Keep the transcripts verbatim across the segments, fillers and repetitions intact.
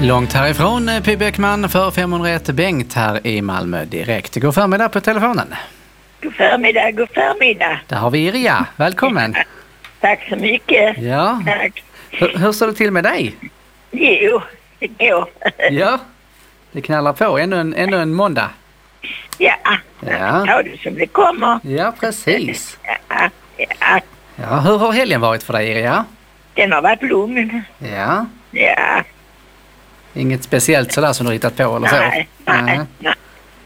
Långt härifrån, P. Bäckman för femhundraett Bengt här i Malmö direkt. God förmiddag på telefonen. God förmiddag, god förmiddag. Där har vi Irja. Välkommen. Ja, tack så mycket. Ja. Tack. Hur, hur står det till med dig? Jo, det går. Ja, det knallar på. Ännu en, ännu en måndag. Ja, Ja. ta det som det kommer. Ja, precis. Ja, ja. Ja, hur har helgen varit för dig, Irja? Den har varit lugn. Ja. Ja, Inget speciellt sådär som du hittat på eller så? nej, nej, nej.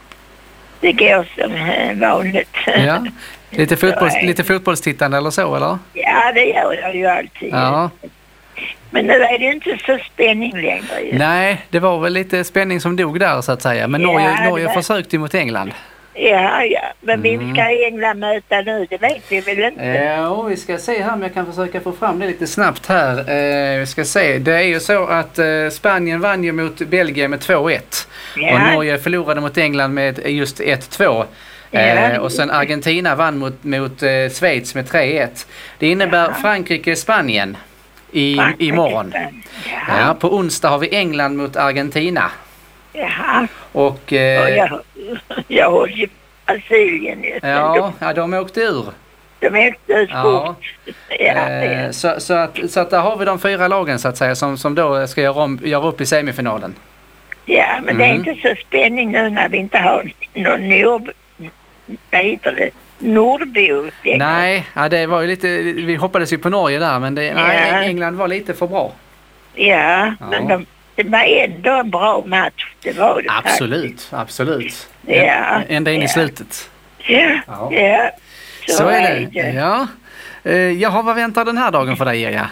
Det går som eh, vanligt. Ja. Lite, fotbolls, lite fotbollstittande eller så, eller? Ja, det gör jag ju alltid. Ja. Men nu är det inte så spänning längre. Ju. Nej, det var väl lite spänning som dog där så att säga. Men Ja, Norge, det Norge var- försökte ju mot England. Ja, ja. Men Mm. vem ska England möta nu? Det vet vi väl inte. Ja, vi ska se här om jag kan försöka få fram det lite snabbt här. Eh, vi ska se. Det är ju så att eh, Spanien vann ju mot Belgien med två ett. Ja. Och Norge förlorade mot England med just ett två. Ja. Eh, och sen Argentina vann mot, mot eh, Schweiz med tre ett. Det innebär Ja. Frankrike-Spanien i, Frankrike, imorgon. Ja. Ja, på onsdag har vi England mot Argentina. Jaha. Och... Eh, Och jag, jag håller ju Brasilien just nu. ja, ja, de åkte ur. De, de åkte ut Ja. fort. Ja, Eh, ja. så, så, att, så att där har vi de fyra lagen så att säga som, som då ska göra, om, göra upp i semifinalen. ja, men det är Mm. inte så spänning nu när vi inte har någon nord... Vad heter det? Nordbo. Nej, ja, det var ju lite, vi hoppades ju på Norge där men det, nej, Ja. England var lite för bra. Ja, Ja. men de, det var ändå en bra match. Det var det Absolut, absolut. Ja, Ända in i ja. slutet. Ja, Ja. ja. Så, Så är det. Ja. Eh, Jaha, vad väntar den här dagen för dig, Irja?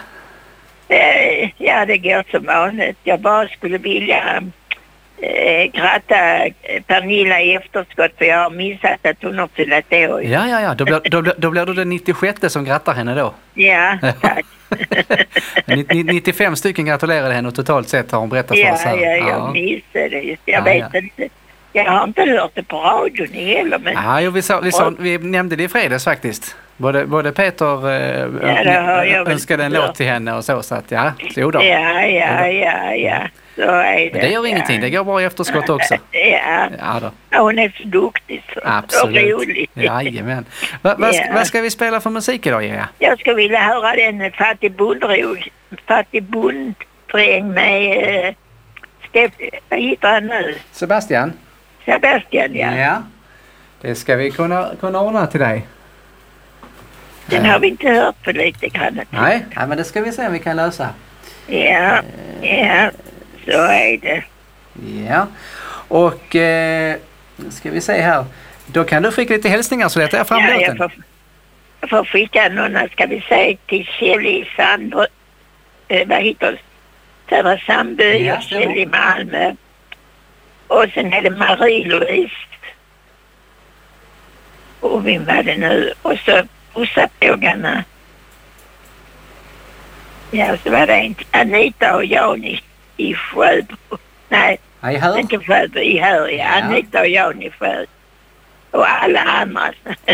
Eh, ja, det går som vanligt. Jag bara skulle vilja eh, gratta eh, Pernilla i efterskott för jag har missat att hon har fyllt år. Ja, ja, ja. Då blir, då, blir- då blir du den nittiosjätte som grattar henne då. Ja, tack. Ni- ni- nittiofem stycken gratulerade henne och totalt sett har hon berättat för Ja, oss här. ja, jag missade just. Jag Ja, vet ja. inte. Jag har inte hört det på radion heller, men Ja, jo, vi, sa, vi, sa, vi nämnde det i fredags faktiskt. Både, både Peter eh, Ja, det har jag väl önskade en hört. låt till henne och så. Så att ja, jo då. ja, ja, ja, ja. Så är det. Men det gör ja. ingenting, det går bra i efterskott också. Ja, Ja då, ja, hon är så duktig så. absolut. Och rolig. Jajamän. Va, vad, ska, Ja. vad ska vi spela för musik idag, Irja? Jag skulle vilja höra den Fattig bondrog, Fattig bonddräng med eh, Steff, vad heter han nu? Sebastian? Sebastian, ja. Det ska vi kunna, kunna ordna till dig. Den har vi inte hört på lite grann. Nej, nej, men det ska vi se om vi kan lösa. Ja, ja, så är det. Ja, och eh, ska vi se här. Då kan du skicka lite hälsningar så letar jag fram Ja, låten. jag får, jag får skicka några, ska vi säga, till Kjell i Sandro, eh, vad heter det? Södra Sandby Ja, och stämmer. Kjell i Malmö. Och sen är det Marie-Louise. Och vem var det nu? Och så Bossapågarna. Ja, så var det en Anita och Jan i, i Sjöbo. Nej, Nej, hör. inte Sjöbo, i Hör, ja. Ja. Anita och Jan i Sjöbo. Och alla andra.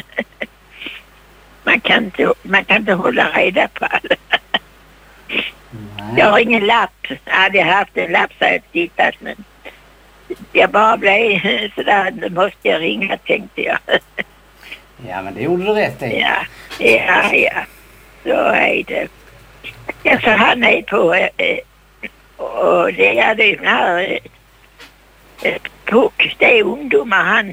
man, kan inte, man kan inte hålla reda på alla. Jag har ingen lapp. Jag hade haft en lapp så jag tittat, men jag bara blev sådär, nu måste jag ringa, tänkte jag. Ja, men det gjorde du rätt i. Ja, ja, ja. Så är det. Ja, så han är på, eh, och det är det den här eh, Puck, det är ungdomar han.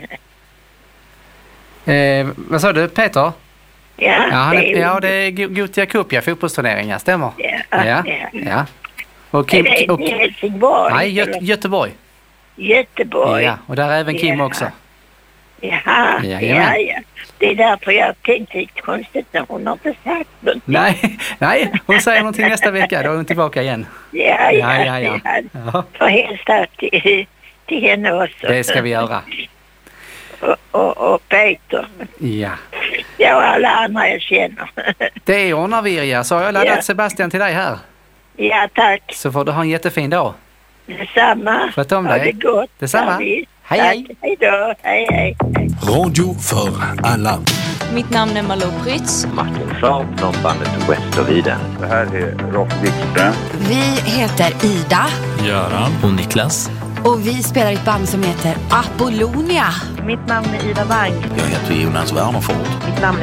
Eh, vad sa du, Peter? Ja, Ja, han är, ja ungdomar. det är Go- Gothia Cup, ja, fotbollsturneringar, stämmer. Ja, Ja, ja. ja. Och Är Kim, det och, i Helsingborg? nej, Göte, eller Göteborg. Göteborg? Ja, och där är även Kim Ja. också. Jaha, Jajamän. ja, ja. Det är därför jag tänkte lite konstigt när hon har inte sagt något. Nej, nej, hon säger någonting nästa vecka, då är hon tillbaka igen. Ja, ja, Ja, ja, ja. Ja, Får hälsa till, till henne också. det ska vi göra. Och, och, och Peter. Ja. Ja, och alla andra jag känner. Det ordnar vi, Irja. Så har jag laddat Ja. Sebastian till dig här. Ja, tack. Så får du ha en jättefin dag. Detsamma. Sköt om Ha dig. det gott. Detsamma. Ja, visst. Hej, Tack. hej. Hej då. Hej, hej. Radio för alla. Mitt namn är Malou Prytz. Martin Fram från bandet Westerviden. Det här är Rolf Wikström. Vi heter Ida. Göran och Niklas. Och vi spelar i ett band som heter Apollonia. Mitt namn är Ida Wang. Jag heter Jonas Wärmerford. Mitt namn